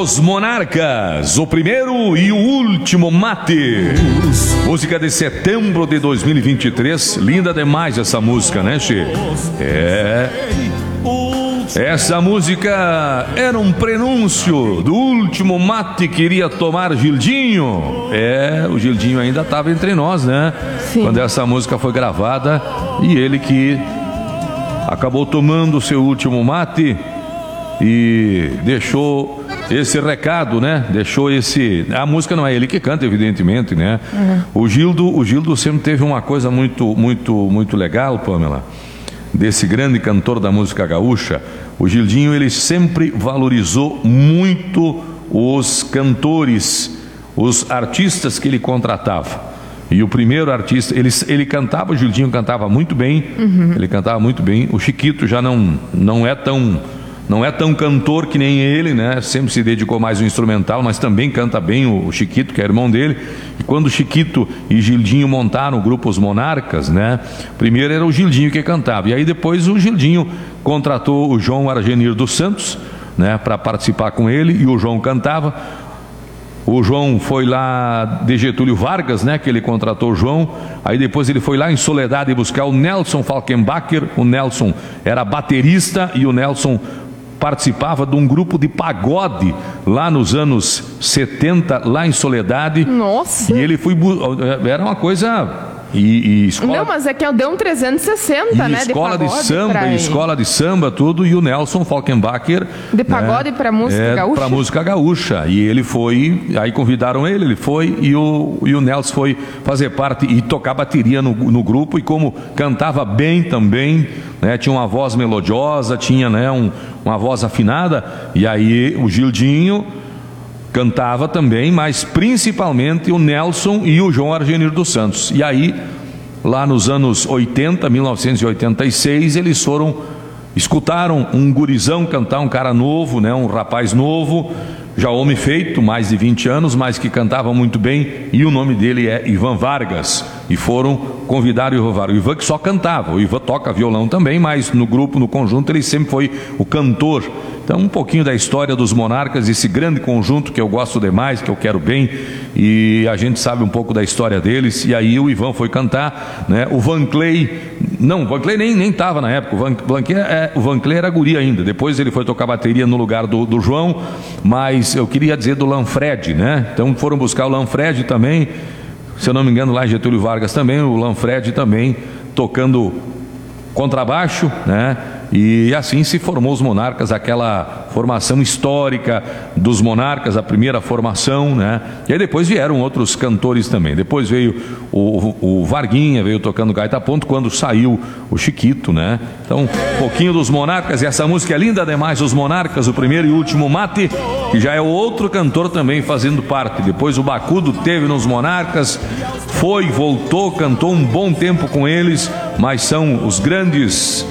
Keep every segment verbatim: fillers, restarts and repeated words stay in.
Os Monarcas, o primeiro e o último mate. Música de setembro de dois mil e vinte e três. Linda demais essa música, né, Che? É. Essa música era um prenúncio do último mate que iria tomar Gildinho. É, o Gildinho ainda estava entre nós, né? Sim. Quando essa música foi gravada, e ele que acabou tomando o seu último mate e deixou esse recado, né? Deixou esse... A música não é ele que canta, evidentemente, né? Uhum. O Gildo, o Gildo sempre teve uma coisa muito, muito, muito legal, Pamela, desse grande cantor da música gaúcha. O Gildinho, ele sempre valorizou muito os cantores, os artistas que ele contratava. E o primeiro artista, ele, ele cantava, o Gildinho cantava muito bem, uhum. ele cantava muito bem. O Chiquito já não, não é tão... Não é tão cantor que nem ele, né? Sempre se dedicou mais ao instrumental, mas também canta bem o Chiquito, que é irmão dele. E quando o Chiquito e Gildinho montaram o grupo Os Monarcas, né? Primeiro era o Gildinho que cantava. E aí depois o Gildinho contratou o João Argenir dos Santos, né? Para participar com ele, e o João cantava. O João foi lá de Getúlio Vargas, né? Que ele contratou o João. Aí depois ele foi lá em Soledade buscar o Nelson Falkenbacher. O Nelson era baterista e o Nelson participava de um grupo de pagode lá nos anos setenta, lá em Soledade. Nossa! E ele foi... Era uma coisa... E, e escola... Não, mas é que deu um trezentos e sessenta, e né? Escola de, de samba, e escola de samba, tudo. E o Nelson Falkenbacher... De pagode, né, para música é, gaúcha? Para música gaúcha. E ele foi... Aí convidaram ele, ele foi. E o, e o Nelson foi fazer parte e tocar bateria no, no grupo. E como cantava bem também, né, tinha uma voz melodiosa, tinha, né, um, uma voz afinada. E aí o Gildinho cantava também, mas principalmente o Nelson e o João Argenir dos Santos. E aí, lá nos anos oitenta, mil novecentos e oitenta e seis, eles foram, escutaram um gurizão cantar, um cara novo, né, um rapaz novo, já homem feito, mais de vinte anos, mas que cantava muito bem, e o nome dele é Ivan Vargas. E foram convidar o Ivan Vargas. O Ivan que só cantava, o Ivan toca violão também, mas no grupo, no conjunto, ele sempre foi o cantor. Então, um pouquinho da história dos Monarcas, esse grande conjunto que eu gosto demais, que eu quero bem, e a gente sabe um pouco da história deles. E aí o Ivan foi cantar, né? O Van Clay, não, o Van Clay nem nem estava na época. O Van, Van Clay, é, o Van Clay era guri ainda. Depois ele foi tocar bateria no lugar do, do João, mas eu queria dizer do Lanfred, né? Então foram buscar o Lanfred também, se eu não me engano, lá em Getúlio Vargas também, o Lanfred também tocando contrabaixo, né? E assim se formou os Monarcas, aquela formação histórica dos Monarcas, a primeira formação, né? E aí depois vieram outros cantores também. Depois veio o, o Varguinha, veio tocando gaita ponto, quando saiu o Chiquito, né? Então, um pouquinho dos Monarcas, e essa música é linda demais, Os Monarcas, o primeiro e último mate, que já é outro cantor também fazendo parte. Depois o Bacudo teve nos Monarcas, foi, voltou, cantou um bom tempo com eles, mas são os grandes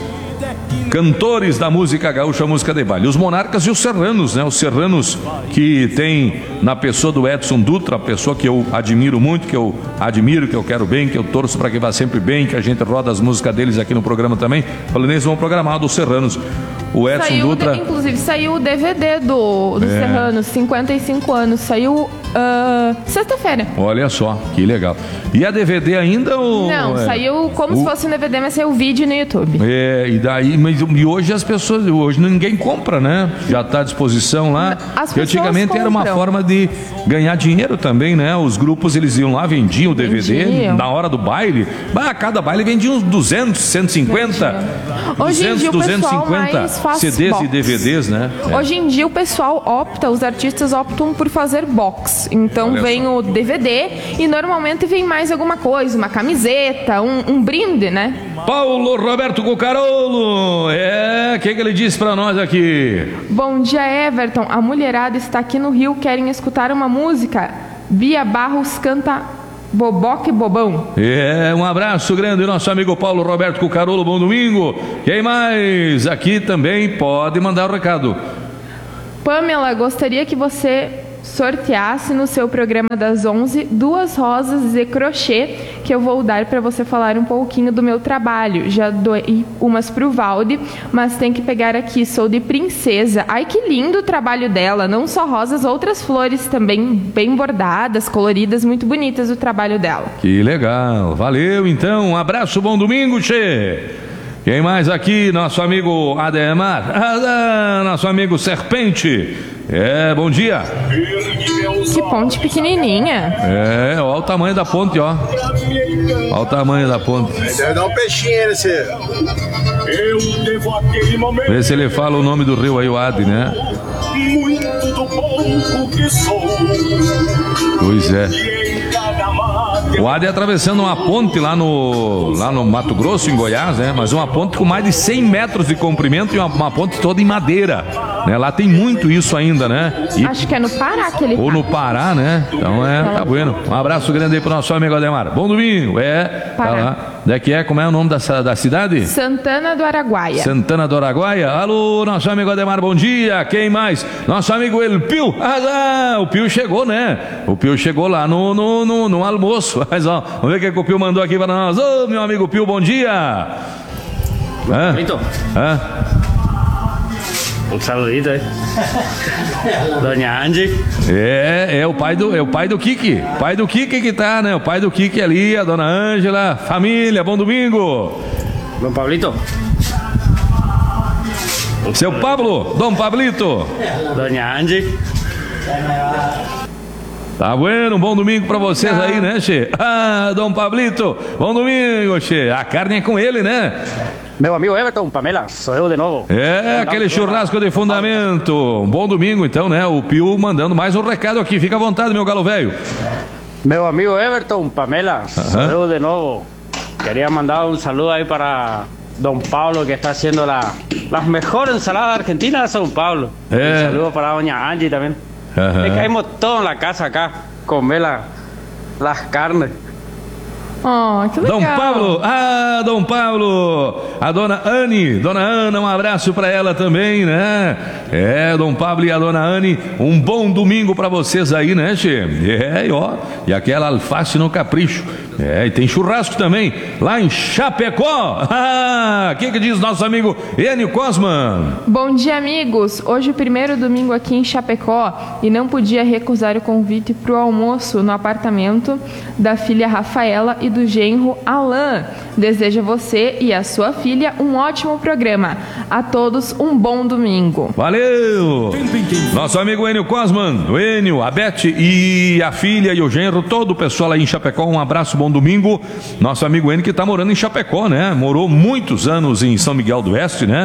cantores da música gaúcha, música de baile. Os Monarcas e os Serranos, né? Os Serranos, que tem na pessoa do Edson Dutra, a pessoa que eu admiro muito, que eu admiro, que eu quero bem, que eu torço para que vá sempre bem, que a gente roda as músicas deles aqui no programa também. Falando nisso, vão programar dos Serranos. O Edson saiu Dutra... De, inclusive, saiu o D V D do, do é. Serranos, cinquenta e cinco anos. Saiu uh, sexta-feira. Olha só, que legal. E a D V D ainda? Ou... Não, é. saiu como o... se fosse um D V D, mas saiu vídeo no YouTube. É, e daí... Mas, e hoje as pessoas... Hoje ninguém compra, né? Já está à disposição lá. As Antigamente compram. Era uma forma de ganhar dinheiro também, né? Os grupos, eles iam lá, vendiam o D V D vendiam. Na hora do baile. Bah, cada baile vendia uns duzentos, cento e cinquenta. Hoje em dia o duzentos e cinquenta C Ds box. E D V Ds, né? É. Hoje em dia o pessoal opta, os artistas optam por fazer box. Então Olha vem só. O D V D e normalmente vem mais alguma coisa, uma camiseta, um, um brinde, né? Paulo Roberto Cucarolo, é, o que, que ele disse pra nós aqui? Bom dia, Everton. A mulherada está aqui no Rio, querem escutar uma música. Bia Barros canta Boboca e Bobão. É, um abraço grande, nosso amigo Paulo Roberto Cucarolo, bom domingo. Quem mais? Aqui também pode mandar o recado. Pamela, gostaria que você sorteasse no seu programa das onze duas rosas de crochê que eu vou dar para você falar um pouquinho do meu trabalho. Já doei umas pro Valde, mas tem que pegar aqui, sou de Princesa. Ai, que lindo o trabalho dela, não só rosas, outras flores também bem bordadas, coloridas, muito bonitas o trabalho dela. Que legal, valeu então, um abraço, bom domingo, Tchê. Quem mais aqui? Nosso amigo Ademar, ah, nosso amigo Serpente. É, bom dia. Que ponte pequenininha. É, olha o tamanho da ponte, ó. Olha o tamanho da ponte. Deve dar um peixinho aí nesse. Vê se ele fala o nome do rio aí, o Ade, né? Pois é. O Ade atravessando uma ponte lá no, lá no Mato Grosso, em Goiás, né? Mas uma ponte com mais de cem metros de comprimento e uma, uma ponte toda em madeira, né? Lá tem muito isso ainda, né? E, acho que é no Pará que ele Ou tá. no Pará, né? Então é, tá bueno. Um abraço grande aí pro nosso amigo Ademar. Bom domingo, é. Tá lá. Daqui é, como é o nome da, da cidade? Santana do Araguaia. Santana do Araguaia. Alô, nosso amigo Ademar, bom dia. Quem mais? Nosso amigo El Pio. Ah, o Pio chegou, né? O Pio chegou lá no, no, no, no almoço. Mas, ó, vamos ver o que, é que o Pio mandou aqui para nós. Ô, meu amigo Pio, bom dia. Hã? Hã? Um saludito aí. Dona Angie. É, é o pai do, é o pai do Kiki. Pai do Kiki que tá, né? O pai do Kiki ali, a dona Ângela, família, bom domingo. Dom Pablito. Seu Pablo, Dom Pablito. Dona Angie. Tá bueno, um bom domingo pra vocês aí, né, Che? Ah, Dom Pablito, bom domingo, Che. A carne é com ele, né? Meu amigo Everton, Pamela, sou eu de novo. É, aquele churrasco de fundamento. Um bom domingo, então, né? O Pio mandando mais um recado aqui. Fica à vontade, meu galo velho. Meu amigo Everton, Pamela, sou eu de novo. Quería mandar un saludo ahí para Don Pablo, que está haciendo la, las mejores ensaladas argentinas de São Paulo. Eh. Un saludo para doña Angie también. Ajá. Es que caímos todos en la casa acá, comer la, las carnes. Oh, que legal. Dom Pablo, ah, Dom Pablo, a dona Anne, dona Ana, um abraço para ela também, né? É, Dom Pablo e a dona Anne, um bom domingo para vocês aí, né, Che? É, e ó, e aquela alface no capricho. É, e tem churrasco também, lá em Chapecó. Ah, o que que diz nosso amigo Enio Cosman? Bom dia, amigos. Hoje o primeiro domingo aqui em Chapecó e não podia recusar o convite para o almoço no apartamento da filha Rafaela e do genro Alain. Desejo a você e a sua filha um ótimo programa. A todos um bom domingo. Valeu! Nosso amigo Enio Cosman, o Enio, a Beth e a filha e o genro, todo o pessoal aí em Chapecó, um abraço, bom domingo. Nosso amigo Enio que está morando em Chapecó, né? Morou muitos anos em São Miguel do Oeste, né?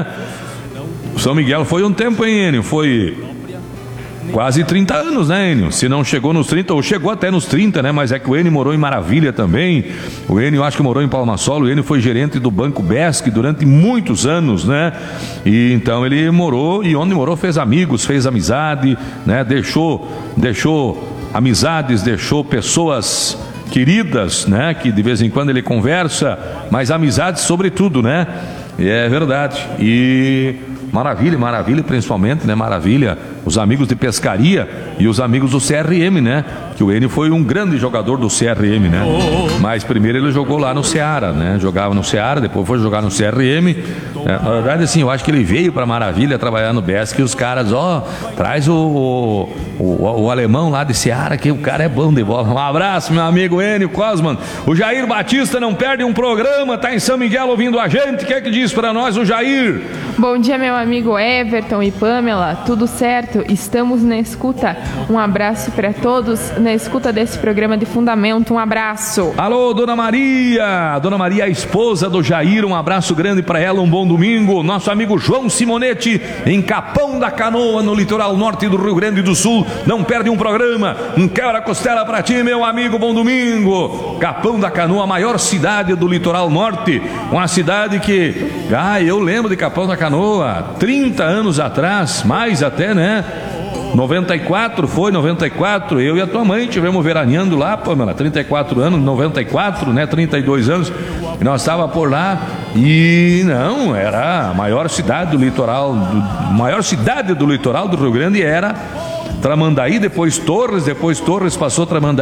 São Miguel foi um tempo, hein, Enio? Foi quase trinta anos, né, Enio? Se não chegou nos trinta, ou chegou até nos trinta, né? Mas é que o Enio morou em Maravilha também. O Enio, acho que morou em Palmasola. O Enio foi gerente do Banco Besc durante muitos anos, né? E então ele morou, e onde morou fez amigos, fez amizade, né? Deixou, deixou amizades, deixou pessoas queridas, né? Que de vez em quando ele conversa, mas amizades sobretudo, né? E é verdade. E Maravilha, Maravilha principalmente, né? Maravilha, os amigos de pescaria e os amigos do C R M, né? Que o Enio foi um grande jogador do C R M, né? Mas primeiro ele jogou lá no Ceará, né? Jogava no Ceará, depois foi jogar no C R M. Né? Na verdade, assim, eu acho que ele veio para Maravilha trabalhar no Besc e os caras, ó, traz o, o, o, o alemão lá de Ceará, que o cara é bom de bola. Um abraço, meu amigo Enio Cosman. O Jair Batista não perde um programa, tá em São Miguel ouvindo a gente. O que é que diz para nós o Jair? Bom dia, meu amigo Everton e Pamela, tudo certo? Estamos na escuta. Um abraço para todos na escuta desse programa de fundamento. Um abraço. Alô, Dona Maria, Dona Maria, a esposa do Jair, um abraço grande para ela, um bom domingo. Nosso amigo João Simonetti, em Capão da Canoa, no litoral norte do Rio Grande do Sul, não perde um programa. Um quebra-costela para ti, meu amigo, bom domingo. Capão da Canoa, a maior cidade do litoral norte, uma cidade que, ah, eu lembro de Capão da Canoa, trinta anos atrás, mais até, né? noventa e quatro, foi noventa e quatro, eu e a tua mãe tivemos veraneando lá, Pamela, trinta e quatro anos, noventa e quatro, né, trinta e dois anos, e nós estávamos por lá, e não, era a maior cidade do litoral, do, maior cidade do litoral do Rio Grande era Tramandaí, depois Torres, depois Torres passou Tramandaí.